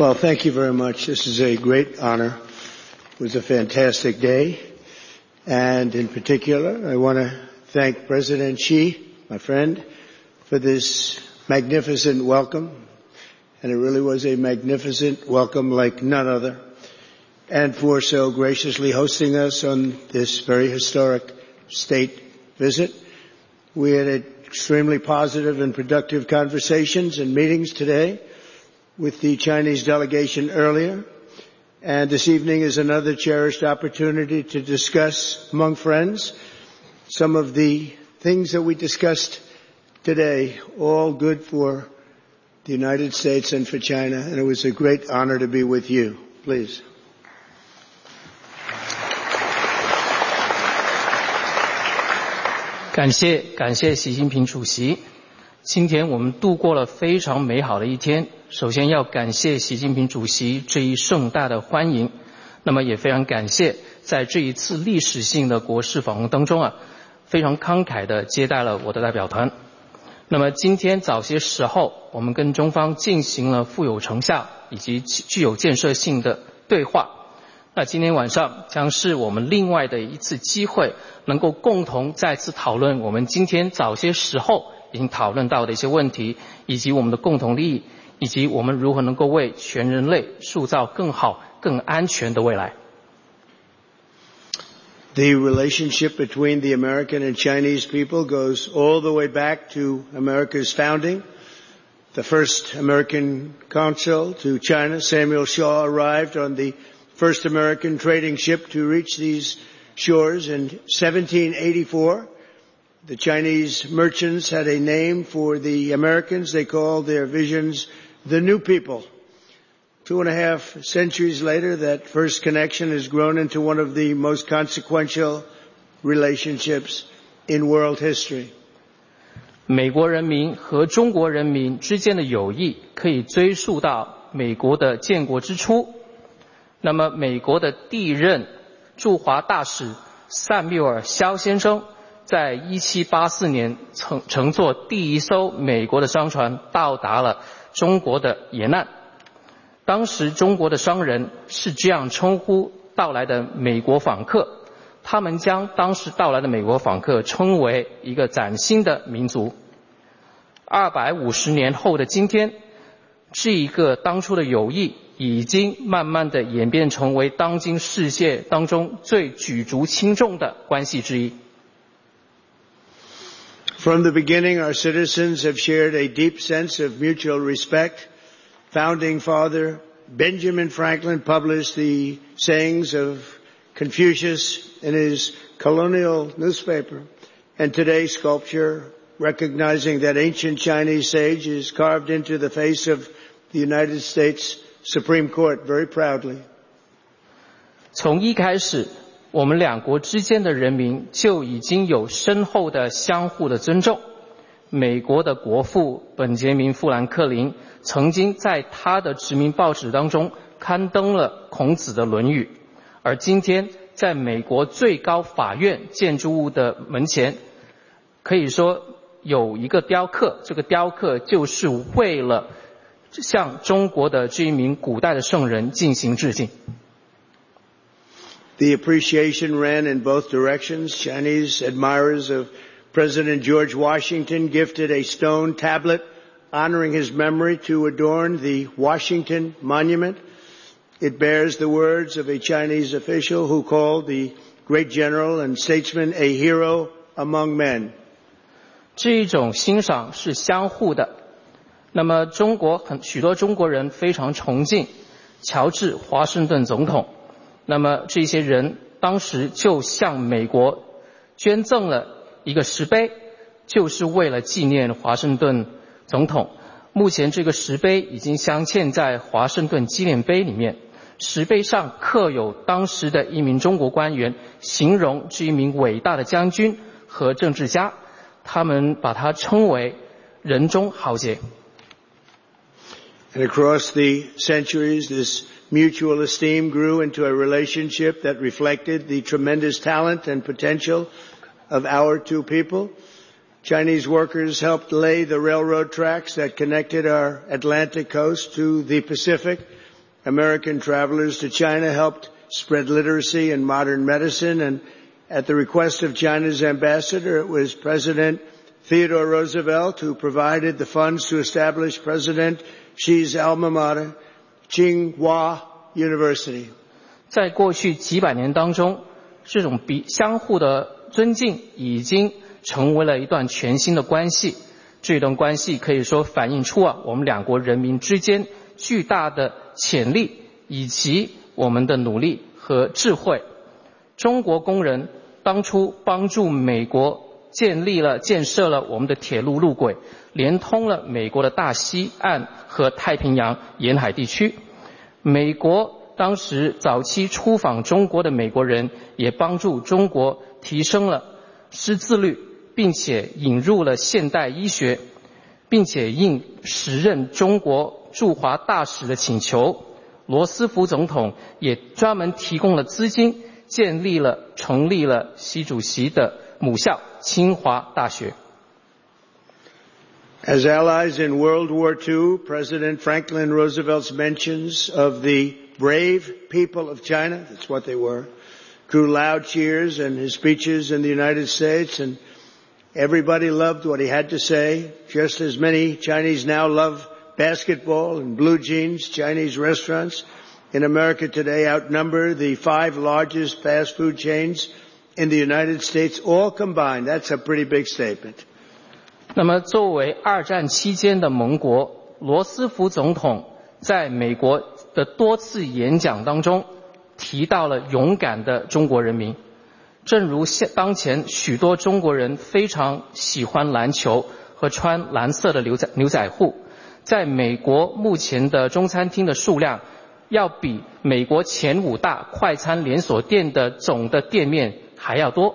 Well, thank you very much. This is a great honor. It was a fantastic day. And in particular, I want to thank President Xi, my friend, for this magnificent welcome. And it really was a magnificent welcome like none other. And for so graciously hosting us on this very historic state visit. We had extremely positive and productive conversations and meetings today with the Chinese delegation earlier. And this evening is another cherished opportunity to discuss among friends some of the things that we discussed today, all good for the United States and for China. And it was a great honor to be with you. Please. 感谢习近平主席。今天我们度过了非常美好的一天。首先要感谢习近平主席这一盛大的欢迎，那么也非常感谢在这一次历史性的国事访问当中非常慷慨地接待了我的代表团。那么今天早些时候，我们跟中方进行了富有成效以及具有建设性的对话。那今天晚上将是我们另外的一次机会，能够共同再次讨论我们今天早些时候已经讨论到的一些问题，以及我们的共同利益，以及我们如何能够为全人类塑造更好、更安全的未来。 The relationship between the American and Chinese people goes all the way back to America's founding. The first American consul to China, Samuel Shaw, arrived on the first American trading ship to reach these shores in 1784. The Chinese merchants had a name for the Americans. They called their visions the New People. 2.5 centuries later, that first connection has grown into one of the most consequential relationships in world history. 美国人民和中国人民之间的友谊可以追溯到美国的建国之初。那么美国的第一任驻华大使萨缪尔·肖先生在1784年乘坐第一艘美国的商船到达了中国的沿岸。当时中国的商人是这样称呼到来的美国访客，他们将当时到来的美国访客称为一个崭新的民族。250年后的今天，这一个当初的友谊已经慢慢的演变成为当今世界当中最举足轻重的关系之一。 From the beginning, our citizens have shared a deep sense of mutual respect. Founding Father Benjamin Franklin published the sayings of Confucius in his colonial newspaper, and today's sculpture, recognizing that ancient Chinese sage, is carved into the face of the United States Supreme Court very proudly. 从一开始，我们两国之间的人民就已经有深厚的相互的尊重。美国的国父本杰明·富兰克林曾经在他的殖民报纸当中刊登了孔子的《论语》，而今天在美国最高法院建筑物的门前，可以说有一个雕刻，这个雕刻就是为了向中国的这一名古代的圣人进行致敬。 The appreciation ran in both directions. Chinese admirers of President George Washington gifted a stone tablet honoring his memory to adorn the Washington Monument. It bears the words of a Chinese official who called the great general and statesman a hero among men. 这一种欣赏是相互的。那么许多中国人非常崇敬乔治·华盛顿总统。那么这些人当时就向美国捐赠了一个石碑，就是为了纪念华盛顿总统。目前这个石碑已经镶嵌在华盛顿纪念碑里面，石碑上刻有当时的一名中国官员形容这一名伟大的将军和政治家，他们把它称为人中豪杰。 And across the centuries, this mutual esteem grew into a relationship that reflected the tremendous talent and potential of our two people. Chinese workers helped lay the railroad tracks that connected our Atlantic coast to the Pacific. American travelers to China helped spread literacy and modern medicine, and at the request of China's ambassador, it was President Theodore Roosevelt who provided the funds to establish President Xi's alma mater, Tsinghua University. 在过去几百年当中，这种相互的尊敬已经成为了一段全新的关系。这段关系可以说反映出我们两国人民之间巨大的潜力以及我们的努力和智慧。中国工人当初帮助美国建设了我们的铁路路轨，连通了美国的大西岸和太平洋沿海地区。美国当时早期出访中国的美国人也帮助中国提升了识字率，并且引入了现代医学，并且应时任中国驻华大使的请求，罗斯福总统也专门提供了资金，成立了习主席的母校清华大学。 As allies in World War II, President Franklin Roosevelt's mentions of the brave people of China, that's what they were, drew loud cheers in his speeches in the United States, and everybody loved what he had to say, just as many Chinese now love basketball and blue jeans. Chinese restaurants in America today outnumber the 5 largest fast food chains in the United States, all combined. That's a pretty big statement. 那么作为二战期间的盟国，罗斯福总统在美国的多次演讲当中提到了勇敢的中国人民。正如当前许多中国人非常喜欢篮球和穿蓝色的牛仔裤，在美国目前的中餐厅的数量要比美国前5大快餐连锁店的总的店面还要多。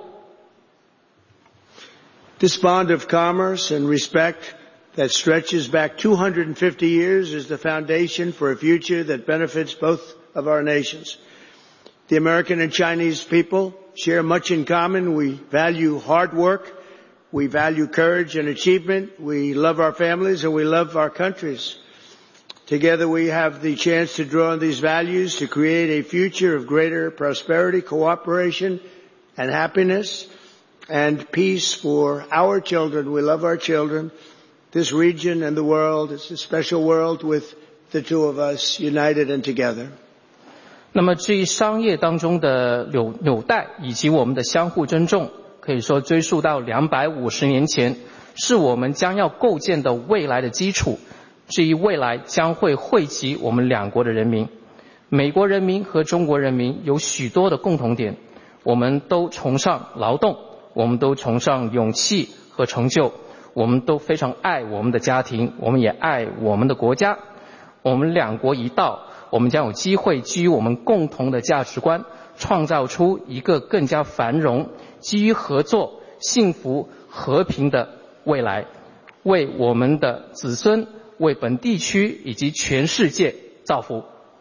This bond of commerce and respect that stretches back 250 years is the foundation for a future that benefits both of our nations. The American and Chinese people share much in common. We value hard work. We value courage and achievement. We love our families and we love our countries. Together we have the chance to draw on these values to create a future of greater prosperity, cooperation, and happiness, and peace for our children. We love our children, this region and the world. It's a special world with the two of us united and together. 那么至于商业当中的纽带以及我们的相互尊重，可以说追溯到250年前，是我们将要构建的未来的基础。至于未来将会惠及我们两国的人民，美国人民和中国人民有许多的共同点，我们都崇尚劳动，我们都崇尚勇气和成就，我们都非常爱我们的家庭，我们也爱我们的国家。我们两国一道，我们将有机会基于我们共同的价值观，创造出一个更加繁荣、基于合作、幸福、和平的未来，为我们的子孙、为本地区以及全世界造福。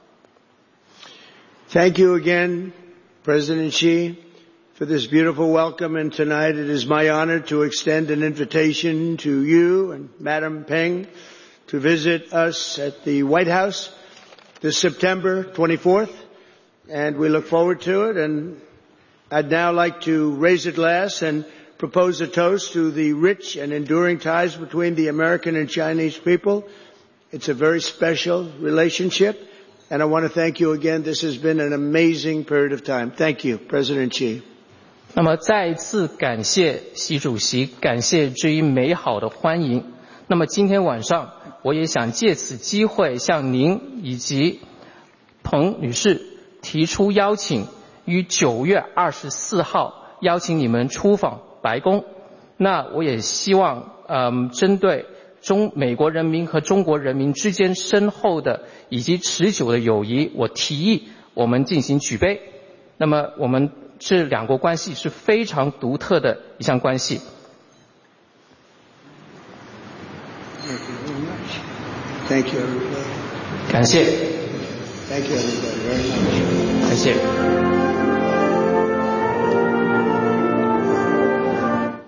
Thank you again, President Xi, for this beautiful welcome, and tonight it is my honor to extend an invitation to you and Madam Peng to visit us at the White House this September 24th, and we look forward to it. And I'd now like to raise a glass and propose a toast to the rich and enduring ties between the American and Chinese people. It's a very special relationship, and I want to thank you again. This has been an amazing period of time. Thank you, President Xi. 那么再一次感谢习主席，感谢这一美好的欢迎。那么今天晚上我也想借此机会向您以及彭女士提出邀请，于9月24号邀请你们出访白宫。那我也希望针对美国人民和中国人民之间深厚的以及持久的友谊，我提议我们进行举杯。那么我们这两国关系是非常独特的一项关系。 Thank you, everybody. 感谢。 Thank you, everybody, very much. 感谢。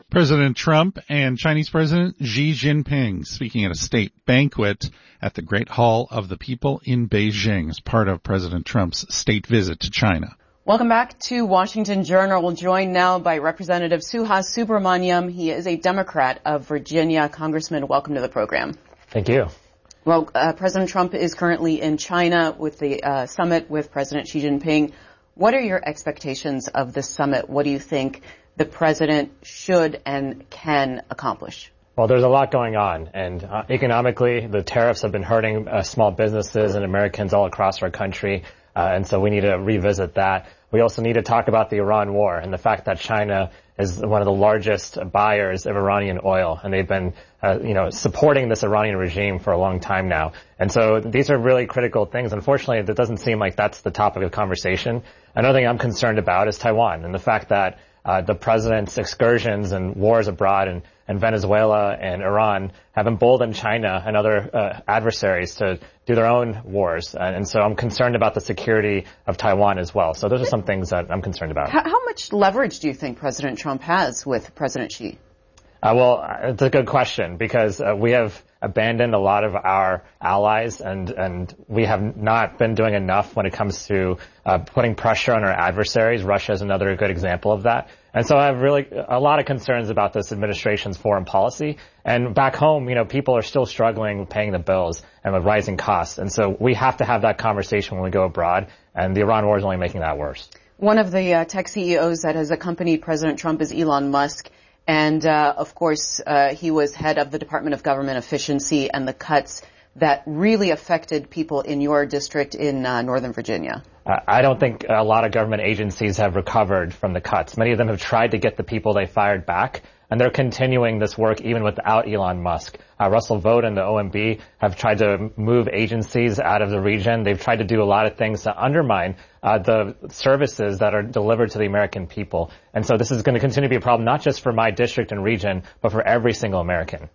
President Trump and Chinese President Xi Jinping speaking at a state banquet at the Great Hall of the People in Beijing as part of President Trump's state visit to China. Welcome back to Washington Journal. We're joined now by Representative Suhas Subramaniam. He is a Democrat of Virginia. Congressman, welcome to the program. Thank you. Well, President Trump is currently in China with the summit with President Xi Jinping. What are your expectations of this summit? What do you think the president should and can accomplish? Well, there's a lot going on, and economically, the tariffs have been hurting small businesses and Americans all across our country, and so we need to revisit that. We also need to talk about the Iran war and the fact that China is one of the largest buyers of Iranian oil, and they've been, supporting this Iranian regime for a long time now. And so these are really critical things. Unfortunately, it doesn't seem like that's the topic of conversation. Another thing I'm concerned about is Taiwan and the fact that the president's excursions and wars abroad and Venezuela and Iran have emboldened China and other adversaries to do their own wars. And so I'm concerned about the security of Taiwan as well. So those are some things that I'm concerned about. How much leverage do you think President Trump has with President Xi? Well, it's a good question because we have abandoned a lot of our allies and we have not been doing enough when it comes to putting pressure on our adversaries. Russia is another good example of that. And so I have really a lot of concerns about this administration's foreign policy. And back home, people are still struggling with paying the bills and with rising costs. And so we have to have that conversation when we go abroad. And the Iran war is only making that worse. One of the tech CEOs that has accompanied President Trump is Elon Musk. And, of course, he was head of the Department of Government Efficiency and the cuts that really affected people in your district in Northern Virginia. I don't think a lot of government agencies have recovered from the cuts. Many of them have tried to get the people they fired back, and they're continuing this work even without Elon Musk. Russell Vought and the OMB have tried to move agencies out of the region. They've tried to do a lot of things to undermine the services that are delivered to the American people. And so this is going to continue to be a problem, not just for my district and region, but for every single American.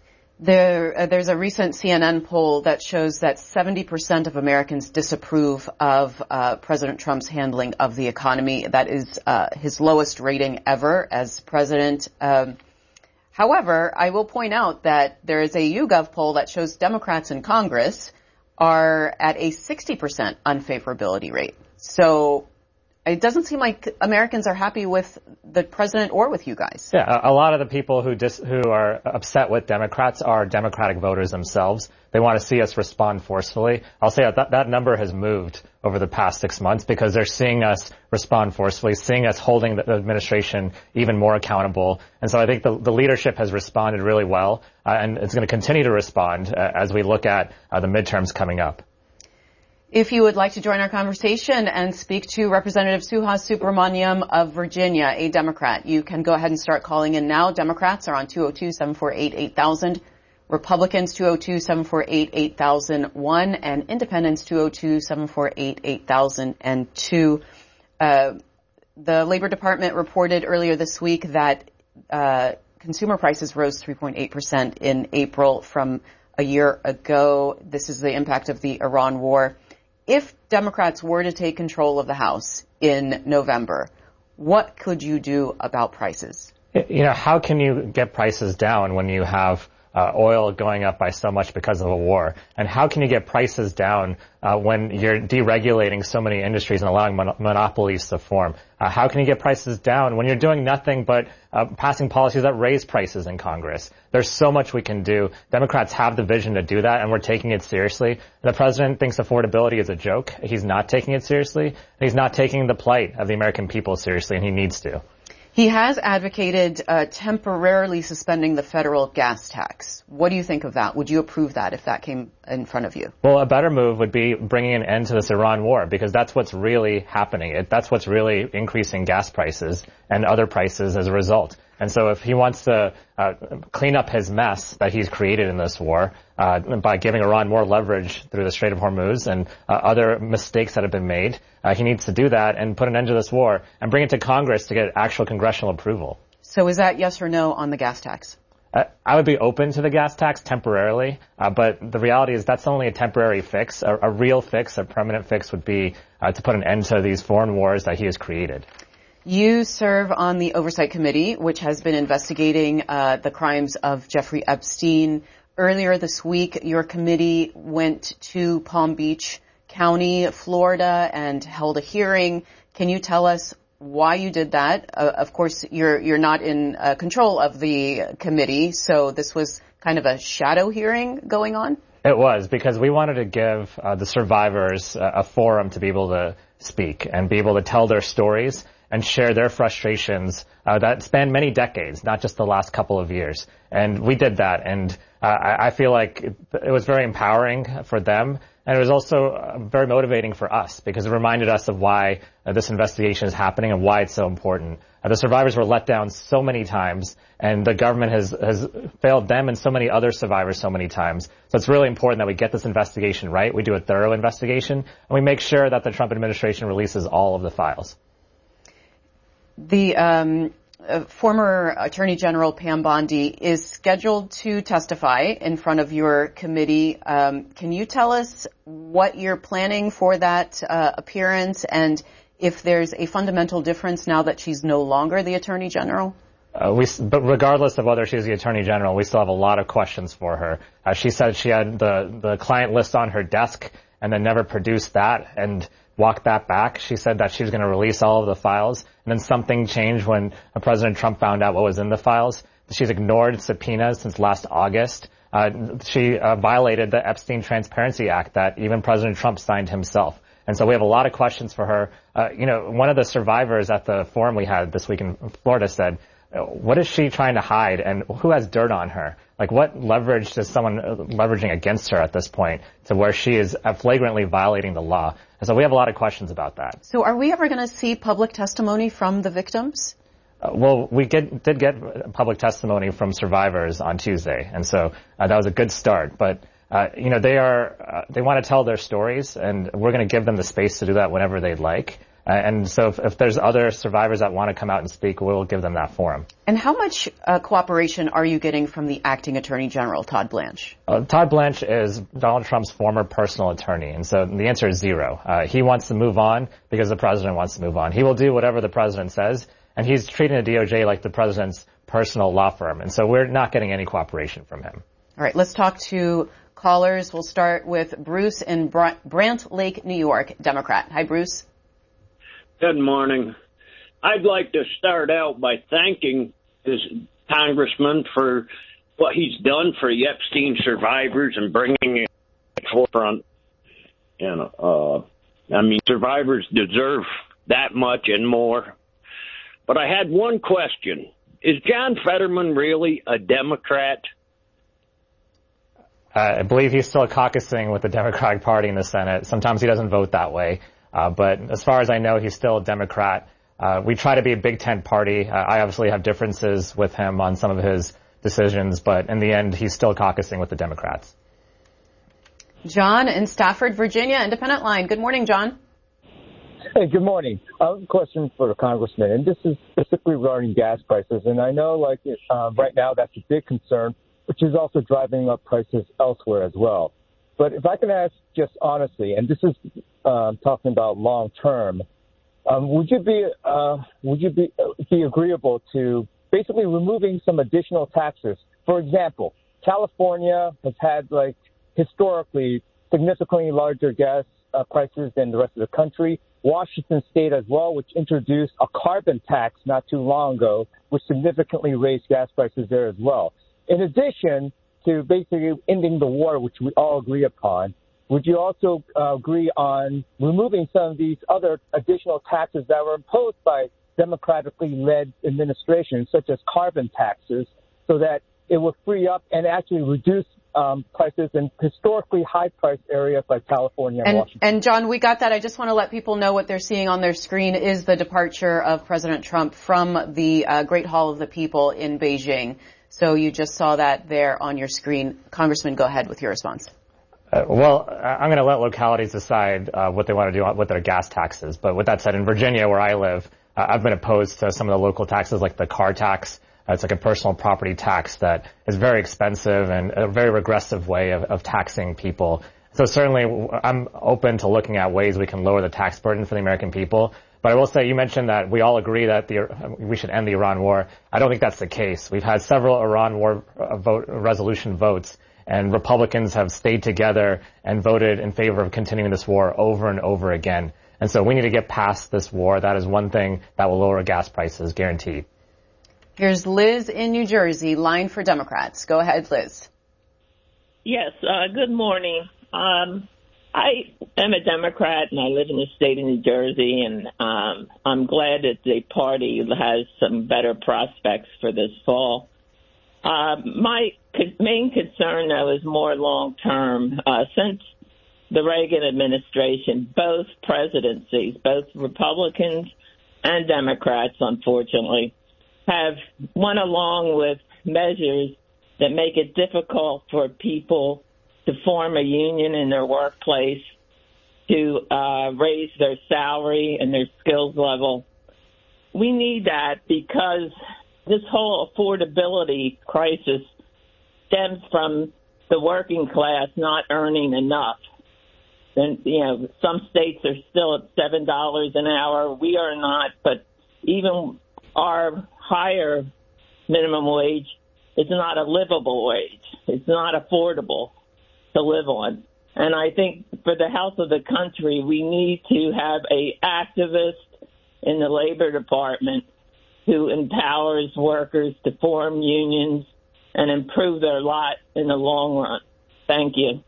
There's a recent CNN poll that shows that 70% of Americans disapprove of President Trump's handling of the economy. That is his lowest rating ever as president. However, I will point out that there is a YouGov poll that shows Democrats in Congress are at a 60% unfavorability rate. So it doesn't seem like Americans are happy with the president or with you guys. Yeah, a lot of the people who are upset with Democrats are Democratic voters themselves. They want to see us respond forcefully. I'll say that number has moved over the past 6 months because they're seeing us respond forcefully, seeing us holding the administration even more accountable. And so I think the leadership has responded really well, and it's going to continue to respond as we look at the midterms coming up. If you would like to join our conversation and speak to Representative Suhas Subramaniam of Virginia, a Democrat, you can go ahead and start calling in now. Democrats are on 202-748-8000, Republicans 202-748-8001, and Independents 202-748-8002. The Labor Department reported earlier this week that consumer prices rose 3.8% in April from a year ago. This is the impact of the Iran war. If Democrats were to take control of the House in November, what could you do about prices? How can you get prices down when you have oil going up by so much because of a war? And how can you get prices down when you're deregulating so many industries and allowing monopolies to form? How can you get prices down when you're doing nothing but passing policies that raise prices in Congress? There's so much we can do. Democrats have the vision to do that, and we're taking it seriously. The president thinks affordability is a joke. He's not taking it seriously. He's not taking the plight of the American people seriously, and he needs to. He has advocated temporarily suspending the federal gas tax. What do you think of that? Would you approve that if that came in front of you? Well, a better move would be bringing an end to this Iran war, because that's what's really happening. That's what's really increasing gas prices and other prices as a result. And so if he wants to clean up his mess that he's created in this war by giving Iran more leverage through the Strait of Hormuz and other mistakes that have been made, he needs to do that and put an end to this war and bring it to Congress to get actual congressional approval. So is that yes or no on the gas tax? I would be open to the gas tax temporarily, but the reality is that's only a temporary fix. A real fix, a permanent fix would be to put an end to these foreign wars that he has created. You serve on the Oversight Committee, which has been investigating the crimes of Jeffrey Epstein. Earlier this week, your committee went to Palm Beach County, Florida, and held a hearing. Can you tell us why you did that? Of course, you're not in control of the committee, so this was kind of a shadow hearing going on? It was, because we wanted to give the survivors a forum to be able to speak and be able to tell their stories and share their frustrations that span many decades, not just the last couple of years. And we did that, and I feel like it was very empowering for them, and it was also very motivating for us, because it reminded us of why this investigation is happening and why it's so important. The survivors were let down so many times, and the government has failed them and so many other survivors so many times. So it's really important that we get this investigation right. We do a thorough investigation, and we make sure that the Trump administration releases all of the files. The former Attorney General Pam Bondi is scheduled to testify in front of your committee. Can you tell us what you're planning for that appearance, and if there's a fundamental difference now that she's no longer the Attorney General? But regardless of whether she's the Attorney General, we still have a lot of questions for her. She said she had the client list on her desk and then never produced that and walked that back. She said that she was going to release all of the files, and then something changed when President Trump found out what was in the files. She's ignored subpoenas since last August. She violated the Epstein Transparency Act that even President Trump signed himself. And so we have a lot of questions for her. One of the survivors at the forum we had this week in Florida said, what is she trying to hide, and who has dirt on her? Like, what leverage is someone leveraging against her at this point to where she is flagrantly violating the law? And so we have a lot of questions about that. So are we ever going to see public testimony from the victims? Well, we did get public testimony from survivors on Tuesday, and so that was a good start. But they want to tell their stories, and we're going to give them the space to do that whenever they'd like. And so if there's other survivors that want to come out and speak, we'll give them that forum. And how much cooperation are you getting from the acting Attorney General, Todd Blanche? Todd Blanche is Donald Trump's former personal attorney, and so the answer is zero. He wants to move on because the president wants to move on. He will do whatever the president says, and he's treating the DOJ like the president's personal law firm, and so we're not getting any cooperation from him. All right, let's talk to callers. We'll start with Bruce in Brant Lake, New York, Democrat. Hi, Bruce. Good morning. I'd like to start out by thanking this congressman for what he's done for the Epstein survivors and bringing it to the forefront. Survivors deserve that much and more. But I had one question. Is John Fetterman really a Democrat? I believe he's still caucusing with the Democratic Party in the Senate. Sometimes he doesn't vote that way. But as far as I know, he's still a Democrat. We try to be a big tent party. I obviously have differences with him on some of his decisions, but in the end, he's still caucusing with the Democrats. John in Stafford, Virginia, Independent Line. Good morning, John. Hey, good morning. I have a question for the congressman, and this is specifically regarding gas prices. And I know, right now, that's a big concern, which is also driving up prices elsewhere as well. But if I can ask just honestly, and this is talking about long term, would you be agreeable to basically removing some additional taxes? For example, California has had historically significantly larger gas prices than the rest of the country. Washington State as well, which introduced a carbon tax not too long ago, which significantly raised gas prices there as well. In addition to basically ending the war, which we all agree upon, would you also agree on removing some of these other additional taxes that were imposed by democratically led administrations, such as carbon taxes, so that it would free up and actually reduce prices in historically high-priced areas like California and Washington? And, John, we got that. I just want to let people know what they're seeing on their screen is the departure of President Trump from the Great Hall of the People in Beijing. So you just saw that there on your screen. Congressman, go ahead with your response. Well, I'm going to let localities decide what they want to do with their gas taxes. But with that said, in Virginia, where I live, I've been opposed to some of the local taxes like the car tax. It's like a personal property tax that is very expensive and a very regressive way of taxing people. So certainly I'm open to looking at ways we can lower the tax burden for the American people. But I will say, you mentioned that we all agree that we should end the Iran war. I don't think that's the case. We've had several Iran war resolution votes, and Republicans have stayed together and voted in favor of continuing this war over and over again. And so we need to get past this war. That is one thing that will lower gas prices, guaranteed. Here's Liz in New Jersey, line for Democrats. Go ahead, Liz. Yes, good morning. I am a Democrat, and I live in the state of New Jersey, and I'm glad that the party has some better prospects for this fall. My main concern, though, is more long-term. Since the Reagan administration, both presidencies, both Republicans and Democrats, unfortunately, have went along with measures that make it difficult for people to form a union in their workplace, to raise their salary and their skills level. We need that because this whole affordability crisis stems from the working class not earning enough. And, some states are still at $7 an hour. We are not, but even our higher minimum wage is not a livable wage. It's not affordable to live on. And I think for the health of the country, we need to have a activist in the Labor Department who empowers workers to form unions and improve their lot in the long run. Thank you.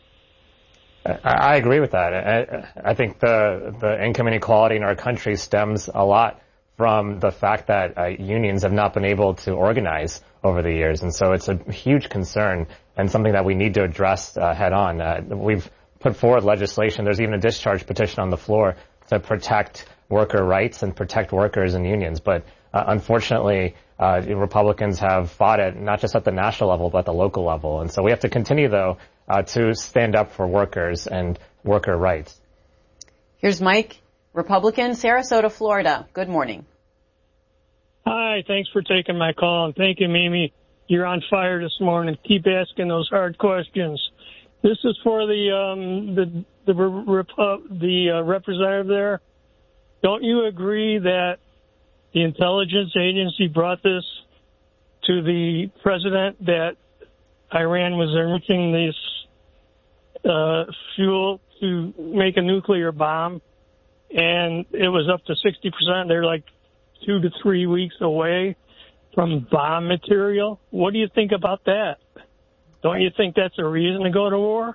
I agree with that. I think the income inequality in our country stems a lot from the fact that unions have not been able to organize over the years. And so it's a huge concern and something that we need to address head on. We've put forward legislation. There's even a discharge petition on the floor to protect worker rights and protect workers and unions. But unfortunately, Republicans have fought it not just at the national level, but at the local level. And so we have to continue, though, to stand up for workers and worker rights. Here's Mike, Republican, Sarasota, Florida. Good morning. Hi, thanks for taking my call, and thank you, Mimi. You're on fire this morning. Keep asking those hard questions. This is for the representative there. Don't you agree that the intelligence agency brought this to the president, that Iran was enriching this fuel to make a nuclear bomb, and it was up to 60%? They're like 2 to 3 weeks away from bomb material. What do you think about that? Don't you think that's a reason to go to war?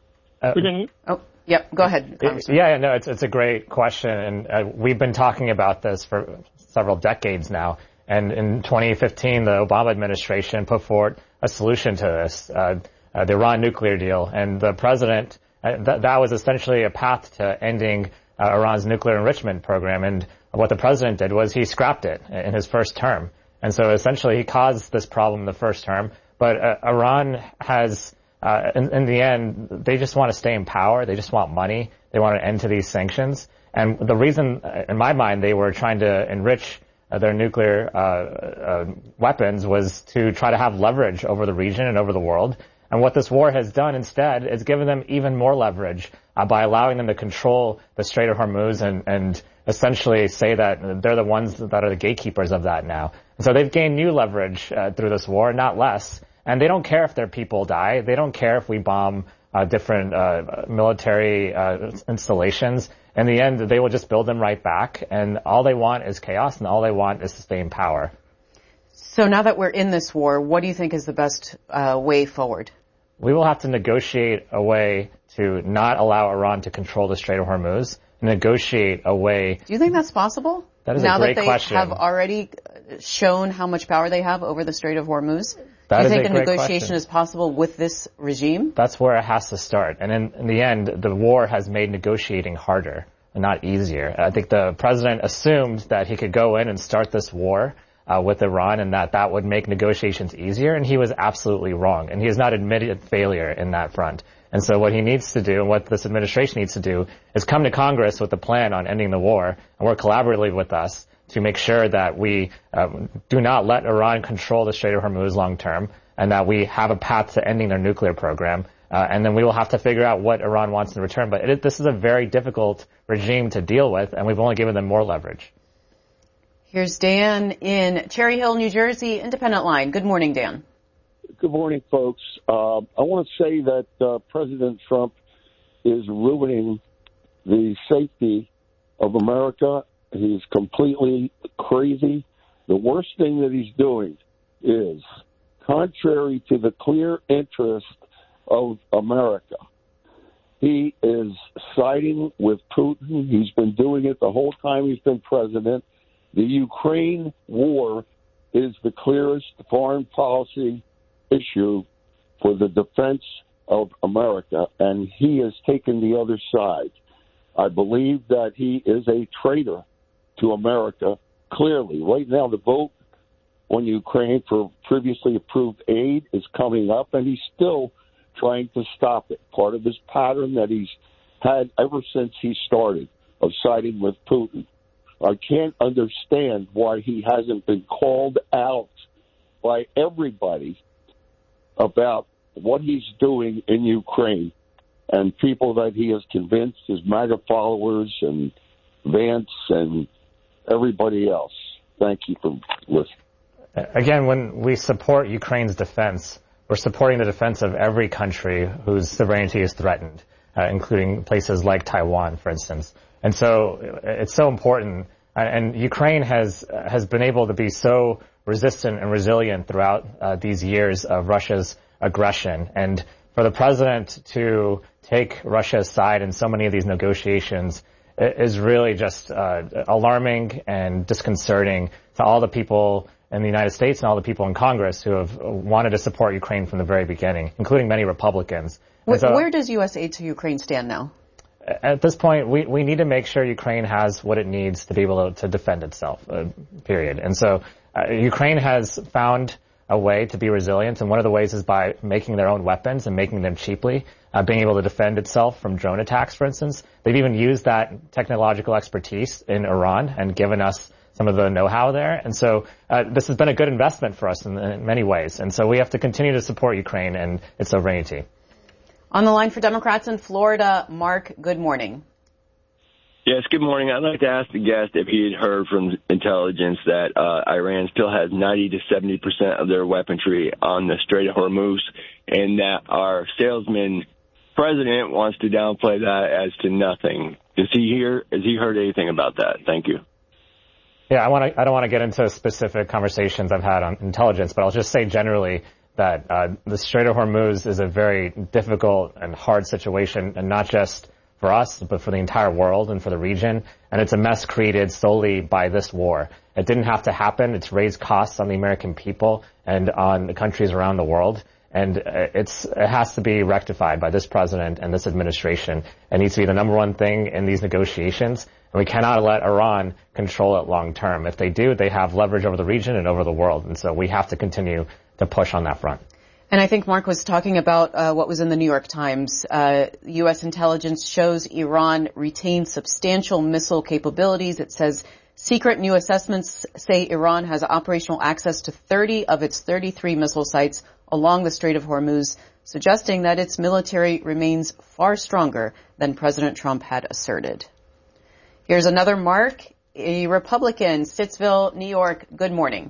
Yep, go ahead, Congressman. It's a great question, and we've been talking about this for several decades now. And in 2015, the Obama administration put forward a solution to this, the Iran nuclear deal. And the president, that was essentially a path to ending Iran's nuclear enrichment program. And what the president did was he scrapped it in his first term. And so essentially he caused this problem in the first term. But Iran has, in the end, they just want to stay in power. They just want money. They want an end to these sanctions. And the reason, in my mind, they were trying to enrich their nuclear weapons was to try to have leverage over the region and over the world. And what this war has done instead is given them even more leverage by allowing them to control the Strait of Hormuz and essentially say that they're the ones that are the gatekeepers of that now. And so they've gained new leverage through this war, not less. And they don't care if their people die. They don't care if we bomb different military installations. In the end, they will just build them right back. And all they want is chaos, and all they want is to stay in power. So now that we're in this war, what do you think is the best way forward? We will have to negotiate a way to not allow Iran to control the Strait of Hormuz, negotiate a way. Do you think that's possible? That is a great question. Now that they have already shown how much power they have over the Strait of Hormuz? Do you think a negotiation is possible with this regime? That's where it has to start. And in the end, the war has made negotiating harder and not easier. I think the president assumed that he could go in and start this war with Iran and that would make negotiations easier. And he was absolutely wrong. And he has not admitted failure in that front. And so what he needs to do and what this administration needs to do is come to Congress with a plan on ending the war and work collaboratively with us to make sure that we do not let Iran control the Strait of Hormuz long term and that we have a path to ending their nuclear program And then we will have to figure out what Iran wants in return. But this is a very difficult regime to deal with, and we've only given them more leverage. Here's Dan in Cherry Hill, New Jersey, Independent Line. Good morning, Dan. Good morning, folks. I want to say that President Trump is ruining the safety of America. He's completely crazy. The worst thing that he's doing is, contrary to the clear interest of America, he is siding with Putin. He's been doing it the whole time he's been president. The Ukraine war is the clearest foreign policy issue for the defense of America, and he has taken the other side. I believe that he is a traitor to America, clearly. Right now, the vote on Ukraine for previously approved aid is coming up, and he's still trying to stop it. Part of his pattern that he's had ever since he started of siding with Putin. I can't understand why he hasn't been called out by everybody about what he's doing in Ukraine, and people that he has convinced, his MAGA followers and Vance and everybody else. Thank you for listening. Again, when we support Ukraine's defense, we're supporting the defense of every country whose sovereignty is threatened, including places like Taiwan, for instance. And so it's so important. And Ukraine has been able to be so resistant and resilient throughout these years of Russia's aggression. And for the president to take Russia's side in so many of these negotiations is really just alarming and disconcerting to all the people in the United States and all the people in Congress who have wanted to support Ukraine from the very beginning, including many Republicans. Where does U.S. aid to Ukraine stand now? At this point, we need to make sure Ukraine has what it needs to be able to defend itself, period. And so Ukraine has found a way to be resilient, and one of the ways is by making their own weapons and making them cheaply, being able to defend itself from drone attacks, for instance. They've even used that technological expertise in Iran and given us some of the know-how there. And so this has been a good investment for us in many ways. And so we have to continue to support Ukraine and its sovereignty. On the line for Democrats in Florida, Mark, good morning. Yes, good morning. I'd like to ask the guest if he had heard from intelligence that Iran still has 90 to 70% of their weaponry on the Strait of Hormuz, and that our salesman president wants to downplay that as to nothing. Has he heard anything about that? Thank you. Yeah, I don't want to get into specific conversations I've had on intelligence, but I'll just say generally that the Strait of Hormuz is a very difficult and hard situation, and not just for us, but for the entire world and for the region. And it's a mess created solely by this war. It didn't have to happen. It's raised costs on the American people and on the countries around the world. And it has to be rectified by this president and this administration. It needs to be the number one thing in these negotiations. And we cannot let Iran control it long term. If they do, they have leverage over the region and over the world. And so we have to continue to push on that front. And I think Mark was talking about what was in the New York Times. U.S. intelligence shows Iran retains substantial missile capabilities. It says secret new assessments say Iran has operational access to 30 of its 33 missile sites along the Strait of Hormuz, suggesting that its military remains far stronger than President Trump had asserted. Here's another Mark, a Republican, Stittsville, New York. Good morning.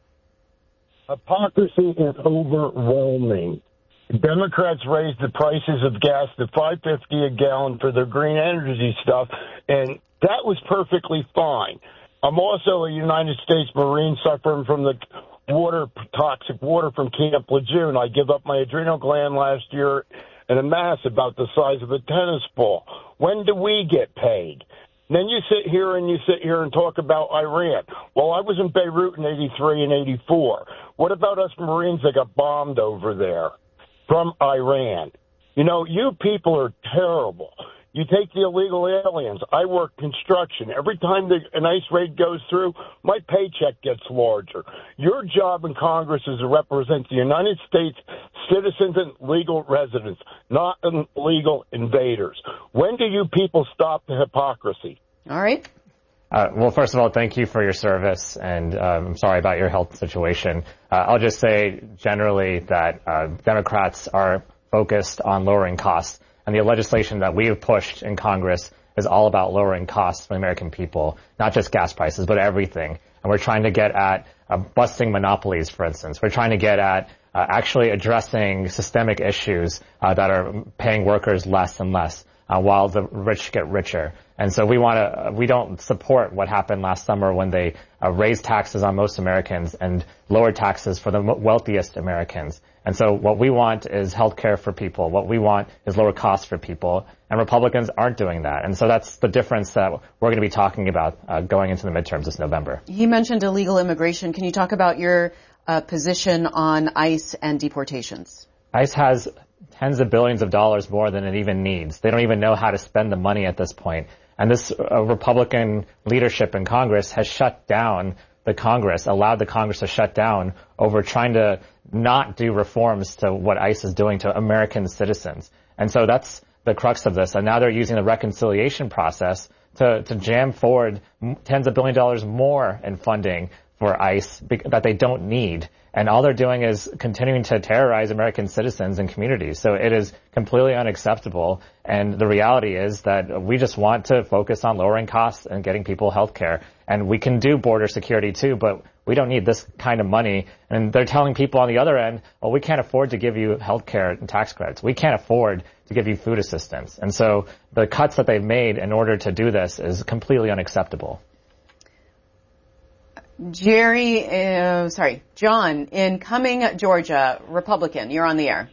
Hypocrisy is overwhelming. Democrats raised the prices of gas to $5.50 a gallon for their green energy stuff, and that was perfectly fine. I'm also a United States Marine suffering from the toxic water from Camp Lejeune. I give up my adrenal gland last year in a mass about the size of a tennis ball. When do we get paid? Then you sit here and talk about Iran. Well, I was in Beirut in 83 and 84. What about us Marines that got bombed over there from Iran? You know, you people are terrible. You take the illegal aliens. I work construction. Every time an ICE raid goes through, my paycheck gets larger. Your job in Congress is to represent the United States citizens and legal residents, not illegal invaders. When do you people stop the hypocrisy? All right. Well, first of all, thank you for your service, and I'm sorry about your health situation. I'll just say generally that Democrats are focused on lowering costs. And the legislation that we have pushed in Congress is all about lowering costs for the American people, not just gas prices, but everything. And we're trying to get at busting monopolies, for instance. We're trying to get at actually addressing systemic issues that are paying workers less and less, while the rich get richer. And so we don't support what happened last summer when they raised taxes on most Americans and lowered taxes for the wealthiest Americans. And so what we want is health care for people. What we want is lower costs for people. And Republicans aren't doing that. And so that's the difference that we're going to be talking about going into the midterms this November. He mentioned illegal immigration. Can you talk about your position on ICE and deportations? ICE has tens of billions of dollars more than it even needs. They don't even know how to spend the money at this point. And this Republican leadership in Congress has shut down the Congress, allowed the Congress to shut down over trying to not do reforms to what ICE is doing to American citizens. And so that's the crux of this. And now they're using the reconciliation process to jam forward tens of billions of dollars more in funding for ICE that they don't need. And all they're doing is continuing to terrorize American citizens and communities. So it is completely unacceptable. And the reality is that we just want to focus on lowering costs and getting people health care. And we can do border security too, but we don't need this kind of money. And they're telling people on the other end, well, we can't afford to give you health care and tax credits. We can't afford to give you food assistance. And so the cuts that they've made in order to do this is completely unacceptable. John in Cumming, Georgia, Republican. You're on the air.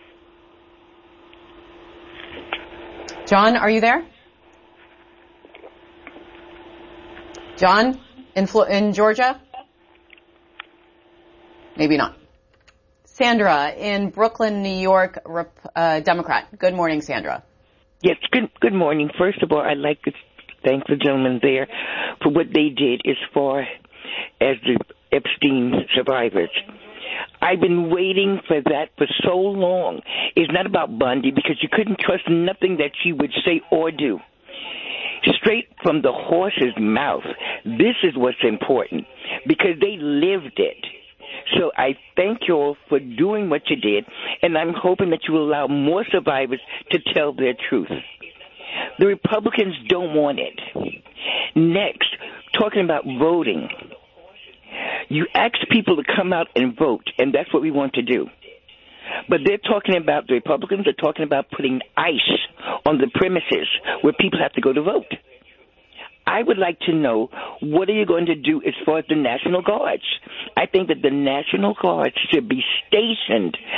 John, are you there? John in Georgia? Maybe not. Sandra in Brooklyn, New York, Democrat. Good morning, Sandra. Yes, good morning. First of all, I'd like to thank the gentleman there for what they did as far as the Epstein survivors. I've been waiting for that for so long. It's not about Bundy because you couldn't trust nothing that she would say or do. Straight from the horse's mouth. This is what's important because they lived it. So I thank you all for doing what you did, and I'm hoping that you will allow more survivors to tell their truth. The Republicans don't want it. Next, talking about voting. You ask people to come out and vote, and that's what we want to do. But they're talking about, the Republicans are talking about putting ICE on the premises where people have to go to vote. I would like to know, what are you going to do as far as the National Guards? I think that the National Guards should be stationed